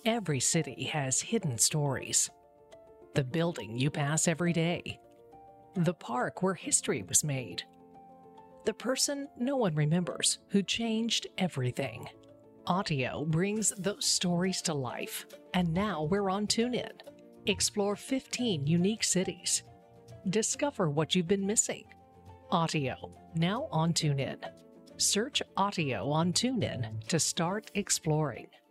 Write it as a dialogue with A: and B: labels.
A: Every city has hidden stories. The building you pass every day. The park where history was made. The person no one remembers who changed everything. Audio brings those stories to life, and now we're on TuneIn. Explore 15 unique cities. Discover what you've been missing. Audio, now on TuneIn. Search Audio on TuneIn to start exploring.